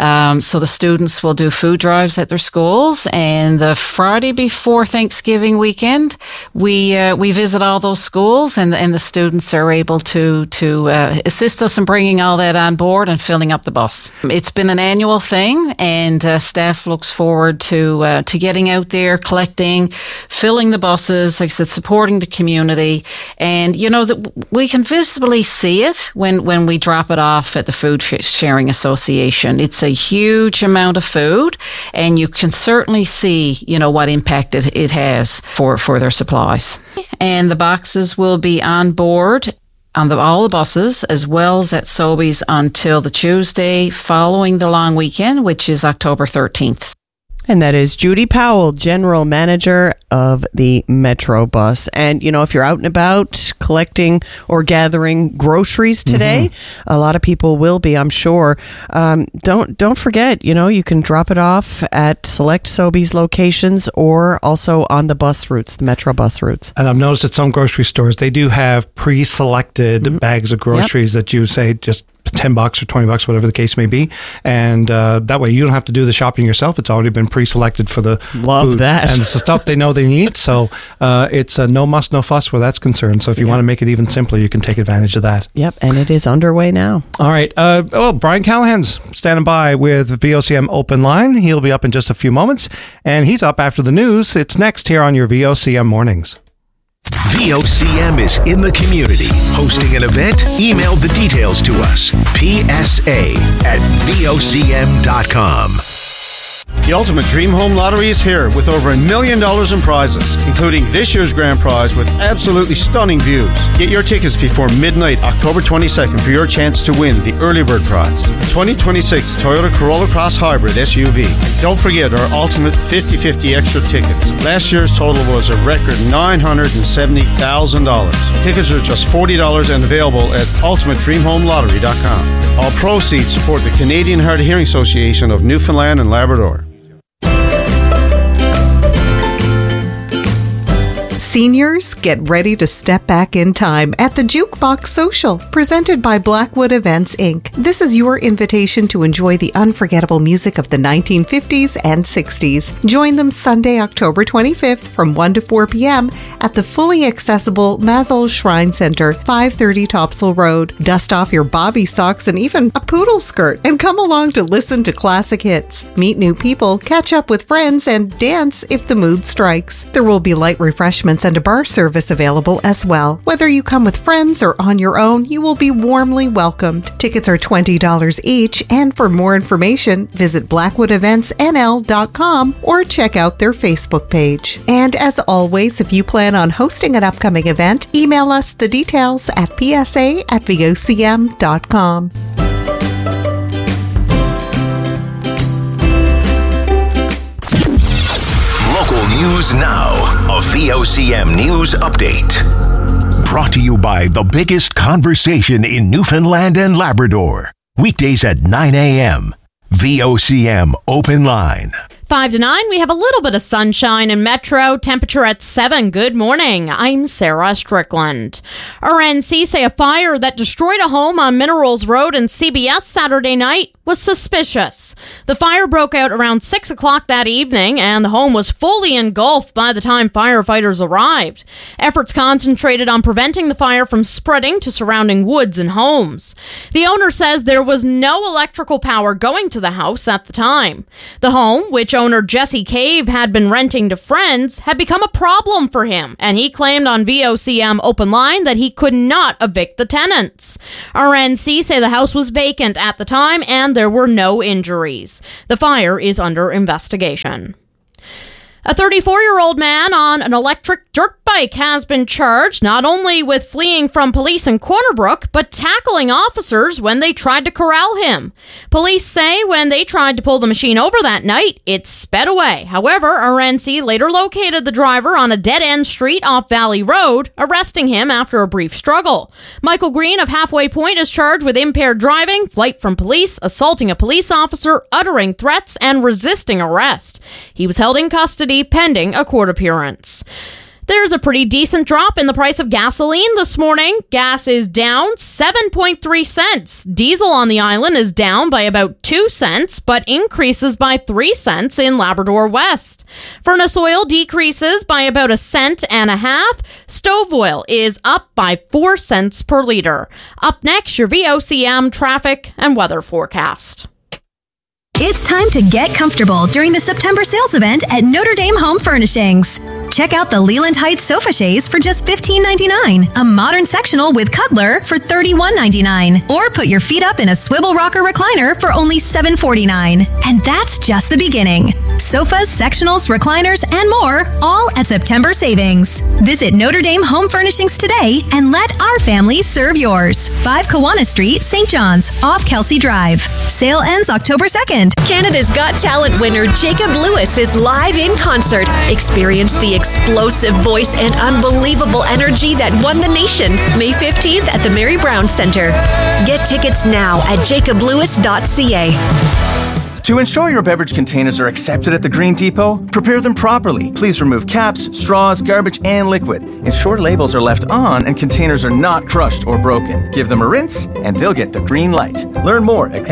So the students will do food drives at their schools, and the Friday before Thanksgiving weekend, we visit all those schools, and the students are able to assist us in bringing all that on board and filling up the bus. It's been an annual thing, and staff looks forward to getting out there, collecting, filling the buses, like I said, supporting the community, and you know that we can visibly see it when we drop it off at the Food Sharing Association. It's a huge amount of food, and you can certainly see, you know, what impact it has for their supplies. And the boxes will be on board on all the buses, as well as at Sobeys until the Tuesday following the long weekend, which is October 13th. And that is Judy Powell, General Manager of the Metrobus. And, you know, if you're out and about collecting or gathering groceries today, a lot of people will be, I'm sure. Don't forget, you know, you can drop it off at select Sobeys locations or also on the bus routes, the Metro bus routes. And I've noticed at some grocery stores, they do have pre-selected bags of groceries that you say just $10 or $20, whatever the case may be, and that way you don't have to do the shopping yourself. It's already been pre-selected for the food. That, and it's the stuff they know they need. So it's a no muss, no fuss where that's concerned. So if you want to make it even simpler, you can take advantage of that. Yep, and it is underway now. All right. Brian Callahan's standing by with VOCM Open Line. He'll be up in just a few moments, and he's up after the news. It's next here on your VOCM Mornings. VOCM is in the community. Hosting an event? Email the details to us. PSA@VOCM.com. The Ultimate Dream Home Lottery is here with over $1 million in prizes, including this year's grand prize with absolutely stunning views. Get your tickets before midnight, October 22nd, for your chance to win the early bird prize, the 2026 Toyota Corolla Cross Hybrid SUV. Don't forget our Ultimate 50/50 extra tickets. Last year's total was a record $970,000. Tickets are just $40 and available at ultimatedreamhomelottery.com. All proceeds support the Canadian Hard of Hearing Association of Newfoundland and Labrador. Seniors, get ready to step back in time at the Jukebox Social, presented by Blackwood Events, Inc. This is your invitation to enjoy the unforgettable music of the 1950s and 60s. Join them Sunday, October 25th from 1 to 4 p.m. at the fully accessible Mazel Shrine Center, 530 Topsail Road. Dust off your bobby socks and even a poodle skirt and come along to listen to classic hits, meet new people, catch up with friends, and dance if the mood strikes. There will be light refreshments and a bar service available as well. Whether you come with friends or on your own, you will be warmly welcomed. Tickets are $20 each, and for more information, visit BlackwoodEventsNL.com or check out their Facebook page. And as always, if you plan on hosting an upcoming event, email us the details at psa@vocm.com. Local news now. A VOCM news update. Brought to you by the biggest conversation in Newfoundland and Labrador. Weekdays at 9 a.m. VOCM Open Line. 5 to 9, we have a little bit of sunshine in Metro. Temperature at 7. Good morning. I'm Sarah Strickland. RNC say a fire that destroyed a home on Minerals Road in CBS Saturday night was suspicious. The fire broke out around 6 o'clock that evening, and the home was fully engulfed by the time firefighters arrived. Efforts concentrated on preventing the fire from spreading to surrounding woods and homes. The owner says there was no electrical power going to the house at the time. The home, which owner Jesse Cave had been renting to friends, had become a problem for him, and he claimed on VOCM Open Line that he could not evict the tenants. RNC say the house was vacant at the time and there were no injuries. The fire is under investigation. A 34-year-old man on an electric dirt bike has been charged not only with fleeing from police in Corner Brook, but tackling officers when they tried to corral him. Police say when they tried to pull the machine over that night, it sped away. However, RNC later located the driver on a dead-end street off Valley Road, arresting him after a brief struggle. Michael Green of Halfway Point is charged with impaired driving, flight from police, assaulting a police officer, uttering threats, and resisting arrest. He was held in custody pending a court appearance. There's a pretty decent drop in the price of gasoline this morning. Gas is down 7.3 cents. Diesel on the island is down by about 2 cents, but increases by 3 cents in Labrador West. Furnace oil decreases by about 1.5 cents. Stove oil is up by 4 cents per liter. Up next, your VOCM traffic and weather forecast. It's time to get comfortable during the September sales event at Notre Dame Home Furnishings. Check out the Leland Heights sofa chaise for just $15.99, a modern sectional with cuddler for $31.99, or put your feet up in a swivel rocker recliner for only $7.49. And that's just the beginning. Sofas, sectionals, recliners, and more, all at September savings. Visit Notre Dame Home Furnishings today and let our family serve yours. 5 Kiwanis Street, St. John's, off Kelsey Drive. Sale ends October 2nd. Canada's Got Talent winner Jacob Lewis is live in concert. Experience the explosive voice and unbelievable energy that won the nation. May 15th at the Mary Brown Centre. Get tickets now at jacoblewis.ca. To ensure your beverage containers are accepted at the Green Depot, prepare them properly. Please remove caps, straws, garbage, and liquid. Ensure labels are left on and containers are not crushed or broken. Give them a rinse, and they'll get the green light. Learn more at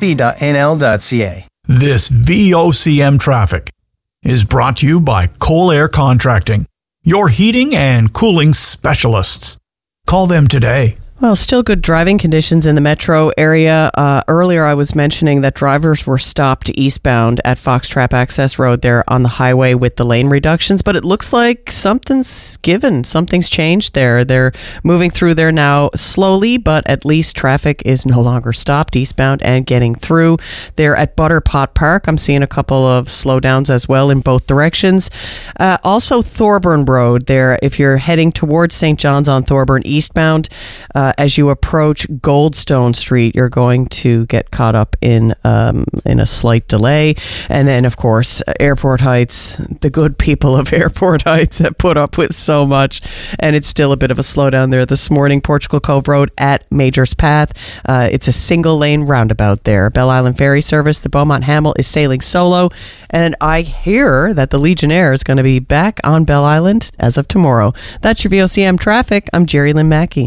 mmsb.nl.ca. This VOCM traffic is brought to you by Cole Air Contracting, your heating and cooling specialists. Call them today. Well, still good driving conditions in the metro area. Earlier, I was mentioning that drivers were stopped eastbound at Foxtrap Access Road there on the highway with the lane reductions, but it looks like something's given. Something's changed there. They're moving through there now slowly, but at least traffic is no longer stopped eastbound and getting through. There at Butterpot Park, I'm seeing a couple of slowdowns as well in both directions. Also, Thorburn Road there, if you're heading towards St. John's on Thorburn eastbound, as you approach Goldstone Street, you're going to get caught up in a slight delay. And then, of course, Airport Heights, the good people of Airport Heights have put up with so much, and it's still a bit of a slowdown there this morning. Portugal Cove Road at Major's Path. It's a single-lane roundabout there. Belle Island Ferry Service, the Beaumont Hamel is sailing solo, and I hear that the Legionnaire is going to be back on Belle Island as of tomorrow. That's your VOCM traffic. I'm Jerry Lynn Mackey.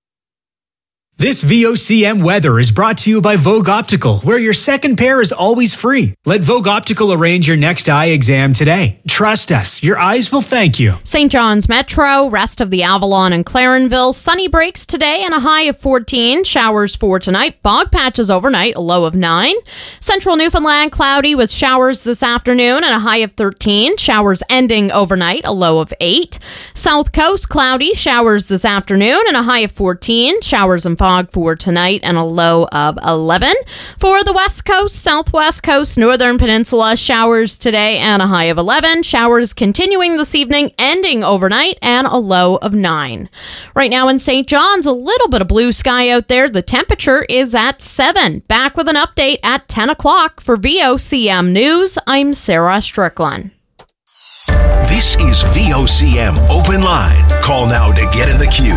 This VOCM weather is brought to you by Vogue Optical, where your second pair is always free. Let Vogue Optical arrange your next eye exam today. Trust us, your eyes will thank you. St. John's Metro, rest of the Avalon and Clarenville, sunny breaks today and a high of 14. Showers for tonight, fog patches overnight, a low of 9. Central Newfoundland, cloudy with showers this afternoon and a high of 13. Showers ending overnight, a low of 8. South Coast, cloudy, showers this afternoon and a high of 14. Showers and fog for tonight and a low of 11. For the West Coast, Southwest Coast, Northern Peninsula, showers today and a high of 11. Showers continuing this evening, ending overnight, and a low of 9. Right now in St. John's, a little bit of blue sky out there. The temperature is at 7. Back with an update at 10 o'clock for VOCM News. I'm Sarah Strickland. This is VOCM Open Line. Call now to get in the queue.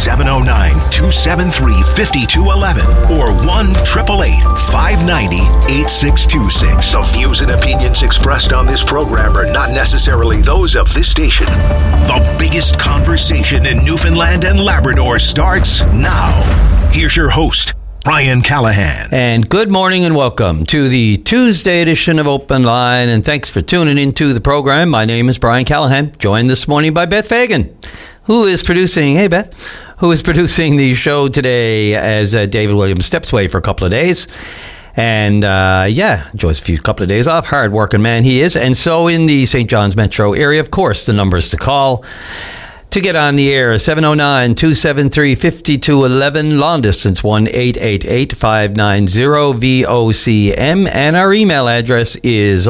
709-273-5211 or 1-888-590-8626. The views and opinions expressed on this program are not necessarily those of this station. The biggest conversation in Newfoundland and Labrador starts now. Here's your host, Brian Callahan. And good morning and welcome to the Tuesday edition of Open Line. And thanks for tuning into the program. My name is Brian Callahan, joined this morning by Beth Fagan, who is producing, hey Beth, who is producing the show today as David Williams steps away for a couple of days. And enjoys a couple of days off. Hard working man he is. And so in the St. John's metro area, of course, the numbers to call to get on the air, 709-273-5211, long distance 1-888-590-VOCM, and our email address is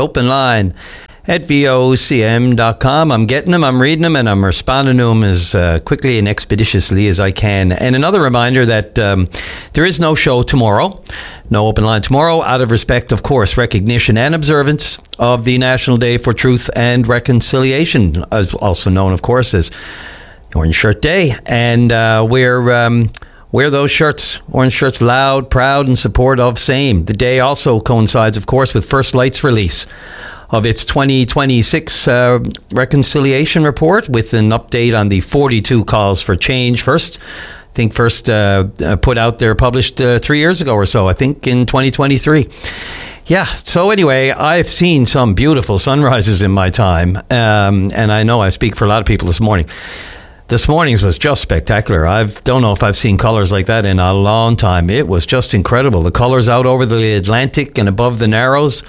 openline@vocm.com. I'm getting them, I'm reading them, and I'm responding to them as quickly and expeditiously as I can. And another reminder that there is no show tomorrow, no Open Line tomorrow, out of respect, of course, recognition and observance of the National Day for Truth and Reconciliation, also known, of course, as Orange Shirt Day. And wear those shirts, orange shirts, loud, proud, in support of same. The day also coincides, of course, with First Light's release of its 2026 reconciliation report with an update on the 42 calls for change. First put out there, published 3 years ago or so, I think in 2023. Yeah, so anyway, I've seen some beautiful sunrises in my time, and I know I speak for a lot of people this morning. This morning's was just spectacular. I don't know if I've seen colors like that in a long time. It was just incredible. The colors out over the Atlantic and above the Narrows,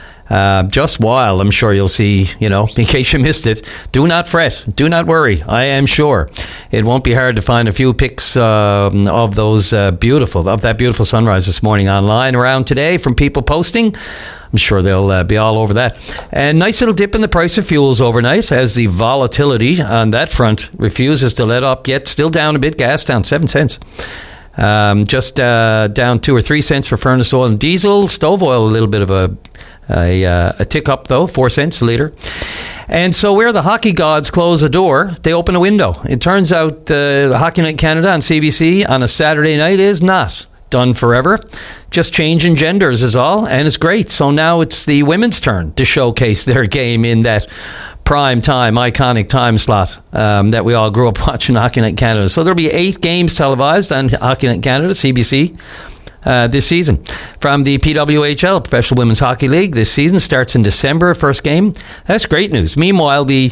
just wild. I'm sure you'll see, in case you missed it. Do not fret. Do not worry. I am sure it won't be hard to find a few pics of that beautiful sunrise this morning online around today from people posting. I'm sure they'll be all over that. And nice little dip in the price of fuels overnight as the volatility on that front refuses to let up yet. Still down a bit. Gas down 7 cents. Just down 2 or 3 cents for furnace oil and diesel. Stove oil, a little bit of a tick up, though, 4 cents a litre. And so where the hockey gods close a door, they open a window. It turns out the Hockey Night Canada on CBC on a Saturday night is not done forever. Just changing genders is all, and it's great. So now it's the women's turn to showcase their game in that prime time, iconic time slot that we all grew up watching Hockey Night Canada. So there'll be 8 games televised on Hockey Night Canada, CBC, this season. From the PWHL, Professional Women's Hockey League, this season starts in December, first game. That's great news. Meanwhile, the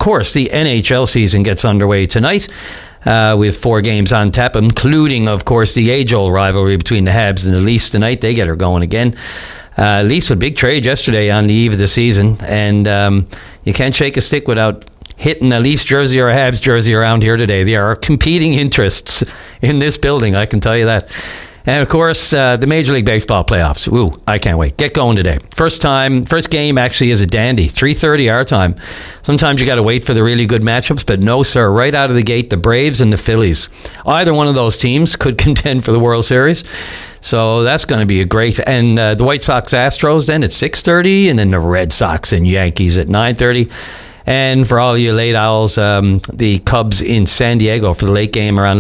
NHL season gets underway tonight. With 4 games on tap, including, of course, the age-old rivalry between the Habs and the Leafs tonight. They get her going again. Leafs with a big trade yesterday on the eve of the season, and you can't shake a stick without hitting a Leafs jersey or a Habs jersey around here today. There are competing interests in this building, I can tell you that. And, of course, the Major League Baseball playoffs. Ooh, I can't wait. Get going today. First game actually is a dandy. 3:30 our time. Sometimes you got to wait for the really good matchups, but no, sir. Right out of the gate, the Braves and the Phillies. Either one of those teams could contend for the World Series. So that's going to be a great. And the White Sox Astros then at 6:30, and then the Red Sox and Yankees at 9:30. And for all you late owls, the Cubs in San Diego for the late game around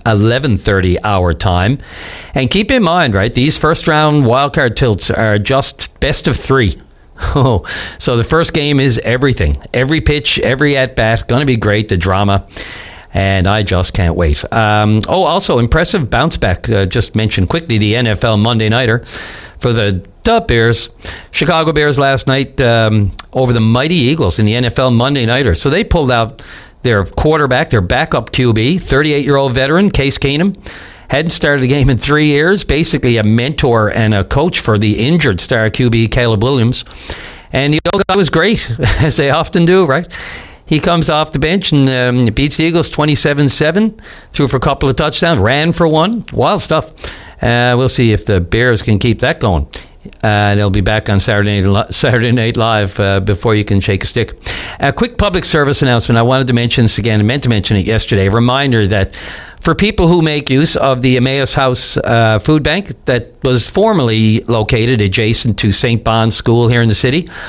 11:30 our time. And keep in mind, right, these first round wildcard tilts are just best of 3. Oh, so the first game is everything. Every pitch, every at-bat, going to be great, the drama. And I just can't wait. Also, impressive bounce back. Just mentioned quickly the NFL Monday Nighter for the Bears. Chicago Bears last night over the mighty Eagles in the NFL Monday Nighter. So they pulled out their quarterback, their backup QB, 38-year-old veteran, Case Keenum. Hadn't started a game in 3 years. Basically a mentor and a coach for the injured star QB, Caleb Williams. And the old guy was great, as they often do, right? He comes off the bench and beats the Eagles 27-7, threw for a couple of touchdowns, ran for one. Wild stuff. We'll see if the Bears can keep that going. They'll be back on Saturday Night Live before you can shake a stick. A quick public service announcement. I wanted to mention this again. I meant to mention it yesterday. A reminder that for people who make use of the Emmaus House Food Bank that was formerly located adjacent to St. Bond's School here in the city,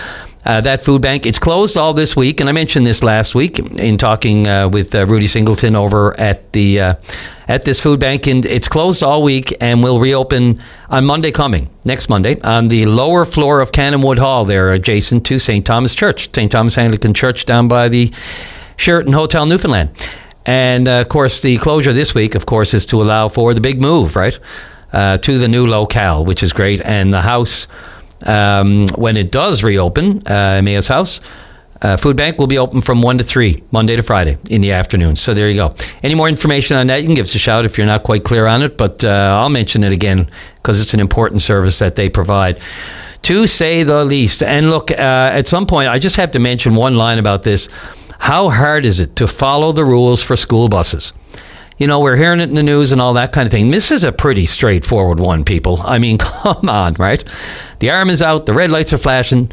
That food bank, it's closed all this week, and I mentioned this last week in talking with Rudy Singleton over at this food bank, and it's closed all week and will reopen on next Monday, on the lower floor of Cannonwood Hall there, adjacent to St. Thomas Church, St. Thomas Anglican Church down by the Sheraton Hotel Newfoundland. And, of course, the closure this week, of course, is to allow for the big move, right, to the new locale, which is great. And the house, when it does reopen, Emmaus House, food bank will be open from 1 to 3, Monday to Friday in the afternoon. So there you go. Any more information on that, you can give us a shout if you're not quite clear on it. But I'll mention it again because it's an important service that they provide, to say the least. And look, at some point, I just have to mention one line about this. How hard is it to follow the rules for school buses? You know, we're hearing it in the news and all that kind of thing. This is a pretty straightforward one, people. I mean, come on, right? The arm is out, the red lights are flashing,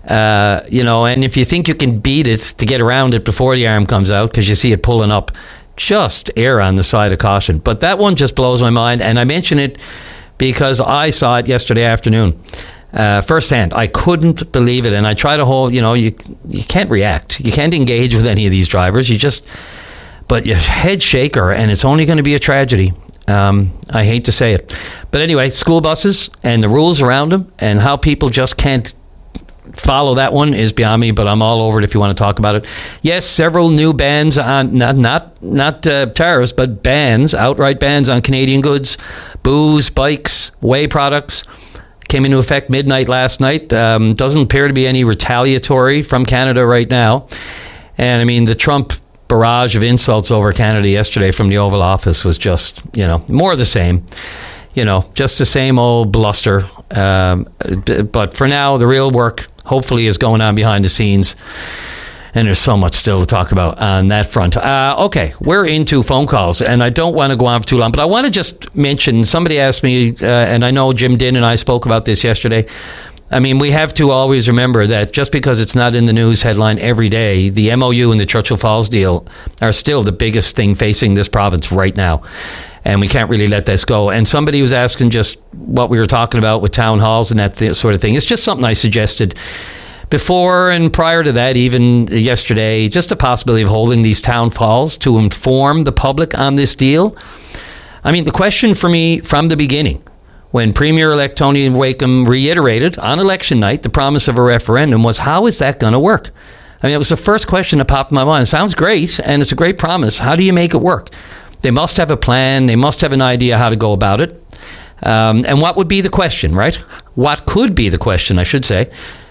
and if you think you can beat it to get around it before the arm comes out because you see it pulling up, just err on the side of caution. But that one just blows my mind, and I mention it because I saw it yesterday afternoon. Firsthand. I couldn't believe it, and I try to hold, you can't react. You can't engage with any of these drivers. But your head shaker, and it's only going to be a tragedy. I hate to say it. But anyway, school buses and the rules around them and how people just can't follow that one is beyond me, but I'm all over it if you want to talk about it. Yes, several new bans on, not tariffs, but bans, outright bans on Canadian goods, booze, bikes, whey products. Came into effect midnight last night. Doesn't appear to be any retaliatory from Canada right now. And I mean, the Trump barrage of insults over Canada yesterday from the Oval Office was just, more of the same. Just the same old bluster. But for now, the real work hopefully is going on behind the scenes. And there's so much still to talk about on that front. Okay, we're into phone calls, and I don't want to go on for too long, but I want to just mention, somebody asked me, and I know Jim Dinn and I spoke about this yesterday. I mean, we have to always remember that just because it's not in the news headline every day, the MOU and the Churchill Falls deal are still the biggest thing facing this province right now. And we can't really let this go. And somebody was asking just what we were talking about with town halls and that sort of thing. It's just something I suggested before and prior to that, even yesterday, just the possibility of holding these town halls to inform the public on this deal. I mean, the question for me from the beginning, when Premier-elect Tony Wakeham reiterated on election night the promise of a referendum, was how is that going to work? I mean, it was the first question that popped in my mind. It sounds great, and it's a great promise. How do you make it work? They must have a plan. They must have an idea how to go about it. And what would be the question, right? What could be the question, I should say.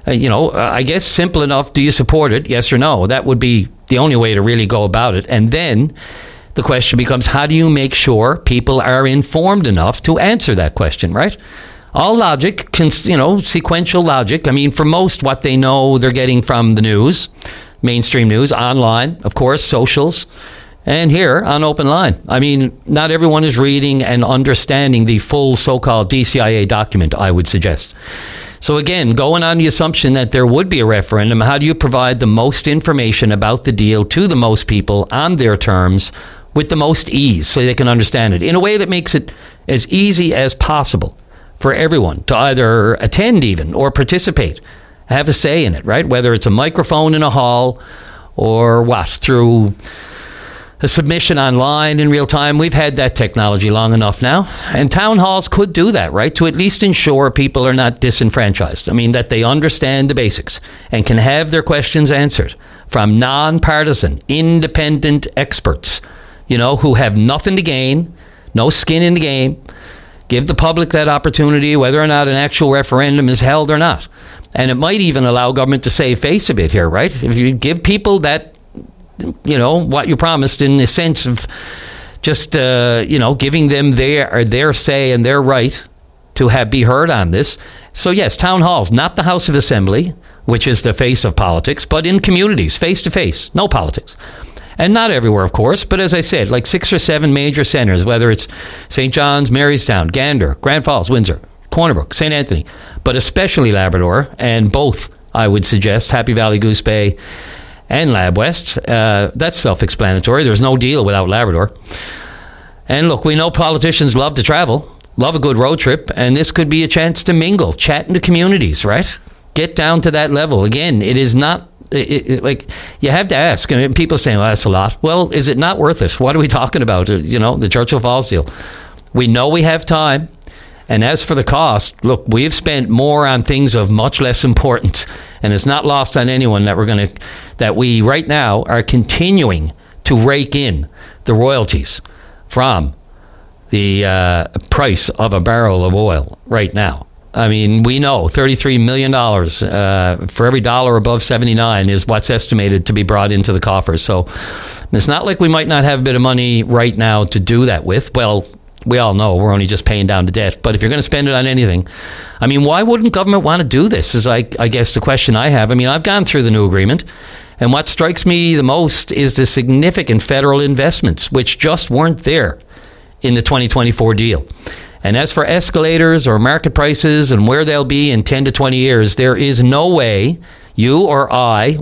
I guess simple enough, do you support it? Yes or no? That would be the only way to really go about it. And then the question becomes, how do you make sure people are informed enough to answer that question, right? All logic, sequential logic. I mean, for most, what they know they're getting from the news, mainstream news, online, of course, socials, and here on Open Line. I mean, not everyone is reading and understanding the full so-called DCIA document, I would suggest. So again, going on the assumption that there would be a referendum, how do you provide the most information about the deal to the most people on their terms with the most ease so they can understand it in a way that makes it as easy as possible for everyone to either attend even or participate, have a say in it, right? Whether it's a microphone in a hall or through a submission online in real time. We've had that technology long enough now. And town halls could do that, right? To at least ensure people are not disenfranchised. I mean, that they understand the basics and can have their questions answered from non-partisan, independent experts, who have nothing to gain, no skin in the game. Give the public that opportunity, whether or not an actual referendum is held or not. And it might even allow government to save face a bit here, right? If you give people that, what you promised in the sense of just, giving them their say and their right to be heard on this. So yes, town halls, not the House of Assembly, which is the face of politics, but in communities, face to face, no politics. And not everywhere, of course, but as I said, like 6 or 7 major centres, whether it's St. John's, Marystown, Gander, Grand Falls, Windsor, Corner Brook, St. Anthony, but especially Labrador, and both, I would suggest, Happy Valley, Goose Bay, and Lab West. That's self-explanatory. There's no deal without Labrador. And look, we know politicians love to travel, love a good road trip, and this could be a chance to mingle, chat in the communities, right? get down to that level. Again, it is not, like, you have to ask. I mean, people are saying, well, that's a lot. Well, is it not worth it? What are we talking about? The Churchill Falls deal. We know we have time. And as for the cost, look, we've spent more on things of much less importance. And it's not lost on anyone that we right now are continuing to rake in the royalties from the price of a barrel of oil right now. I mean, we know $33 million for every dollar above 79 is what's estimated to be brought into the coffers. So it's not like we might not have a bit of money right now to do that with. Well, we all know we're only just paying down the debt. But if you're going to spend it on anything, I mean, why wouldn't government want to do this is, I guess, the question I have. I mean, I've gone through the new agreement, and what strikes me the most is the significant federal investments, which just weren't there in the 2024 deal. And as for escalators or market prices and where they'll be in 10 to 20 years, there is no way you or I